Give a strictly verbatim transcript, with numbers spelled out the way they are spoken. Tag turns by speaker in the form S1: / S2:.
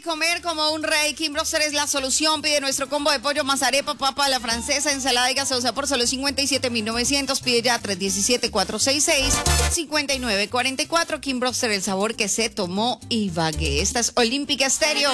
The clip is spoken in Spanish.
S1: comer como un rey? Kim Broster es la solución. Pide nuestro combo de pollo, mazarepa, papa a la francesa, ensalada y gaseosa por solo cincuenta y siete mil novecientos. Pide ya tres uno siete, cuatro seis seis, cinco nueve cuatro cuatro. Kim Broster, el sabor que se tomó Ibagué. Esta es Olímpica Estéreo.